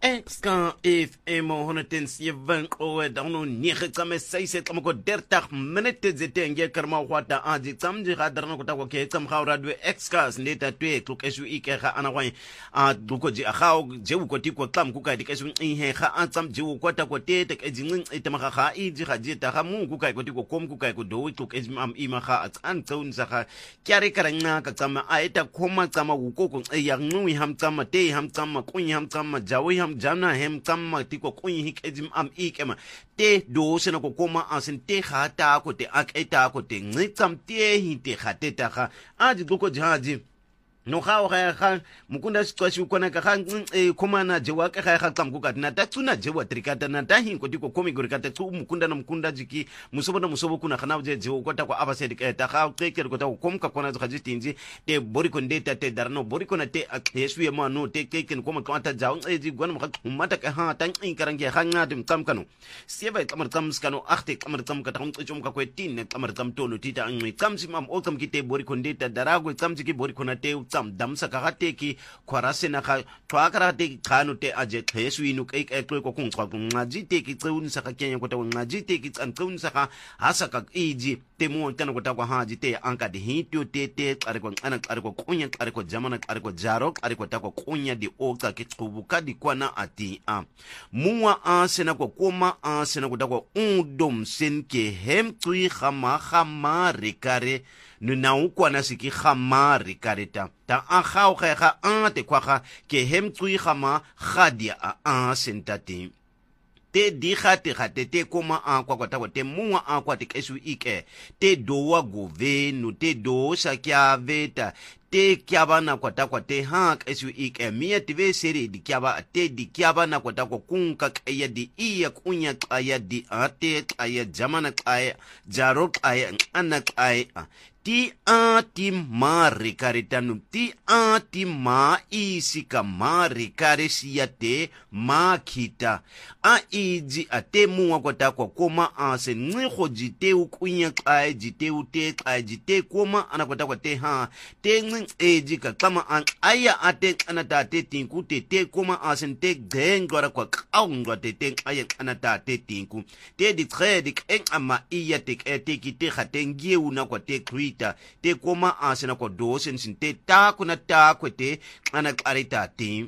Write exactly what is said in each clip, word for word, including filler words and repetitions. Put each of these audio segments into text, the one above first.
Exkan F M honderdzeven kowe dano nege tsame seise tsame ko dertig minute zete nge karma wata aji tsam ji ga darna ko ta ko ke tsam ga radio Exkas ndeta twe klok esu ike ga ana kwai a duko ji a ga je ko ti ko tsam ku ka di kesu in he ga an tsam ji ko ta ko te te ke jing ite ma ga i ji ga ji ta ga mu ku ka ko ti ko kom ku ka ko do klok esu am i ma ga an tsaun sa ga kyare karanga ka tsama a eta khoma tsama ku ko e ya ngui ham tsama te ham tsama ku ham tsama jawi ham jana hem tamma tiko kunyi hik ejim am ikema te do sena ko koma asen te khata ko te aketa ko te ngitsam te hi te khateta kha aji duko jaji no ga ga ga mukunda sitwashi kona ka ga e koma na jewa ka ga ga tsam ku ka na ta tsuna jewa trikata na ta hin ko tiko komi gori ka ta tsu mukunda na mukunda jiki musobo na musobo kuna khana je jewa ko ta ko abase de ta ga ke ke ko ta ko kom ka kona ga jitinji te bori ko ndeta te darno bori ko na te yesu ya ma no te ke ke ko ma ta jaw e ji gwana ma mata ka ha tan in karange ha nga dim tam kanu sieba kamar tam skano achte kamar tam ka ta um chum ka ko tin kamar tam to no tita an kam sim am o kam kite bori ko ndeta darago kam jiki bori ko na te tsam dam sa ka te ki kwarase na ka twa ka te khanu te aje yesu inu ke ke ko ko kun kwa ngaji te ki tseun sa ka kenya ko ta ngaji te ki tsan tseun sa ka hasa ka iji te mo tan ko ta ko haji te anka de hityo te te are ko ana are ko kunya are ko jamana are ko jaro are ko ta ko kunya di o ka ki tsubuka di kwana ati a muwa a sena ko koma a sena ko ta ko undom sen ke hem tui khama khama rekare nu na ukwana siki khama rekareta ta a khao kha kha a te kwa kha ke hem tui khama khadia a a sentati te di khate khate te koma a kwa kwa ta te muwa a kwa te kesu ike te dowa govenu te do sa kya veta te kyaba na kwata kwa te ha kesu ike mia tive seri di kyaba te di kyaba na kwata kwa kunka kaya di iya kunya kaya di ate kaya jamana kaya jaro kaya ana kaya ti a ti ma rikaritanu ti a ti ma isi ka ma rikarisia te ma kita a iji a te mua kwata kwa koma a se niko jite ukunya kaya jite ute kaya jite koma ana kwata kwa te ha te ngin eji ka kama an aya ate anata te tinku te te koma a sen te gengora kwa kaungwa te te aya anata te tinku te di tre di eng ama iya te te ki te khatengie una kwa te krita te koma asena ko dosen sin te ta kuna ta ko te ana arita te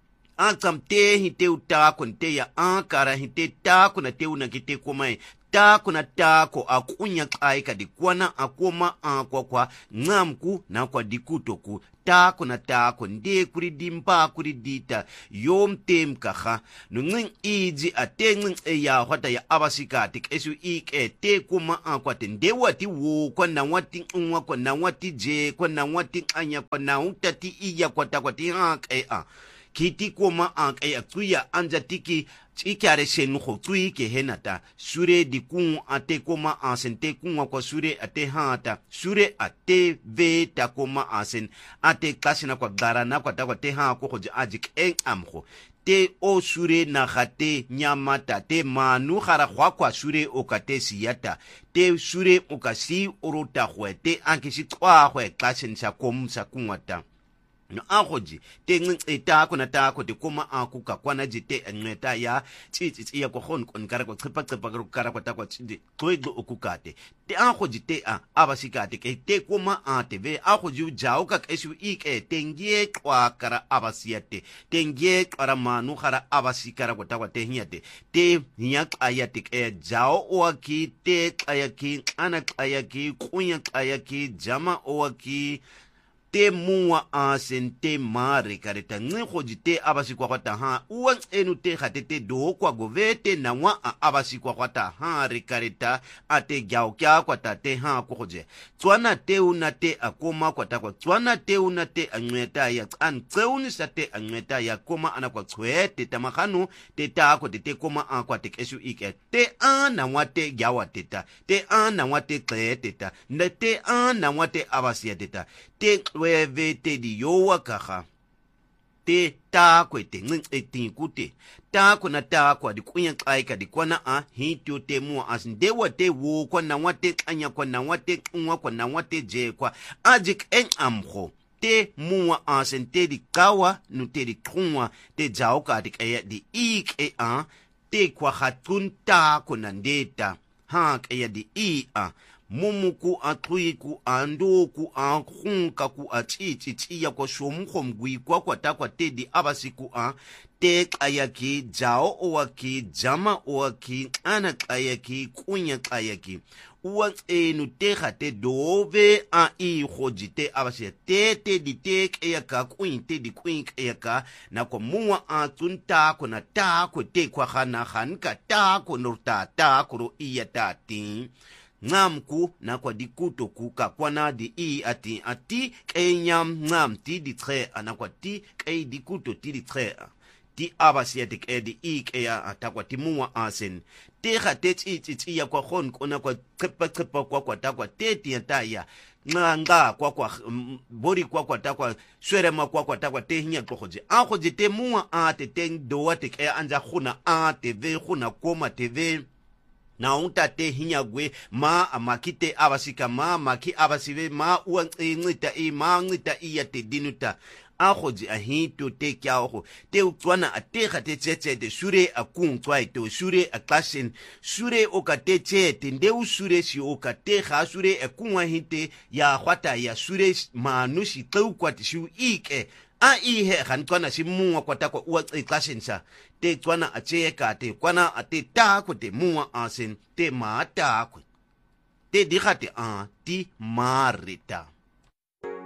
aksam te hi te uta kon te ya ankara hi te ta kuna te una ki te koma ta kuna ta ko akunya kai ka di kwana akoma akwa kwa ngamku na kwa dikutoku ta kuna ta ko nde kuri dimpa kuri dita yom tem kaha nungin iji atengin e ya hota ya abasika tik esu ike te kuma akwa te nde wati wo kwa na wati unwa kwa na wati je kwa na wati anya kwa na utati iya kwa ta kwa ti hak e a kiti koma ank e akuya anja tiki ikare shen ho tui ke henata sure di kun ate koma ansen te kun kwa sure ate hata sure ate ve ta koma ansen ate kasina kwa garana kwa ta kwa te ha ko hoje ajik en amho te o sure na khate nyamata te manu khara khwa kwa sure o kate siyata te sure o kasi orota khwete ankisi kwa khwe kasen sa kom sa kunwata no ahoji te ngin ta ko na ta ko te koma aku ka kwana jite ngeta ya tsi ya ko khon kon kara ko tsipa tsipa ko kara ko ta ko tsi toido okukate te ahoji te a abasikate ke te koma a te ve ahoji jao ka kesu ike tengie kwa kara abasiate tengie kara manu kara abasikara ko ta ko te hiate te hiya ayate ke jao o ki te ayaki ana ayaki kunya ayaki jama o ki te mua asen te mare kareta ngiko jite abasi kwa kwata ha uwan enu te khatete do kwa govete na wa abasi kwa kwata ha rekareta ate gyao kya kwata te ha koje tswana te una te akoma kwata kwa tswana te una te anweta ya an tseuni sa te anweta ya koma ana kwa tswete tamakanu te ta ko te koma an kwa te kesu ike te an na wa te gyawa teta te an na wa te teta na te an na wa te abasi ya teta te weve te di yowa kaha te ta kwe te ngin e tinkute ta ko na ta ko di kunya kai ka di kwana a hityo te mu as ndewa te wo ko na wate anya ko na wate nwa ko na wate je kwa ajik en amho te mua asen te di kawa nu te di krungwa te jauka di kaya di i ke a te kwa hatun ta kunandeta ha kaya di i a mumuku atlui ku ando ku a khunka ku a chichi chiya kwa shomkhom gui kwa kwa ta kwa te di abasiku a te kaya ki jao owa ki jama owa ki ana kaya ki kunya kaya ki uwa enu te khate dove a i khoji te abasi te te di te kaya ka kuin te di kuin kaya ka na kwa muwa a tunta ko na ta ko te kwa khana khan ka ta ko nurta ta ko iya ta tin ngam ku na kwa di kuto ku ka kwana di i ati ati kenyam ngam ti di tre ana kwa ti kei di kuto ti di tre ti abasiatik e di i kea atakwa ti muwa asen te ga te tsi tsi ya kwa khon kona kwa tsepa tsepa kwa kwa takwa te ti ta ya nga nga kwa kwa bori kwa kwa takwa swere ma kwa kwa takwa te hinya tlogoje a go je te muwa a te teng do te ke anja khuna a te ve khuna koma te ve na unta te hinya gwe ma amakite abasika ma maki abasive ma uan ngita i ma ngita i ya te dinuta a goji a hito te kya go te utswana a te ga te tsetse te sure a kung tswai to sure a klasen sure o ka te tsete nde u sure si o ka te ga sure a kungwa hite ya gwata ya sure manushi tau kwa te shu ike a i he gan kwana si muwa kwa ta kwa ua e klasen sa te tswana a tse ka te kwana a te ta ko te muwa asen te ma ta ko te di ga te a ti marita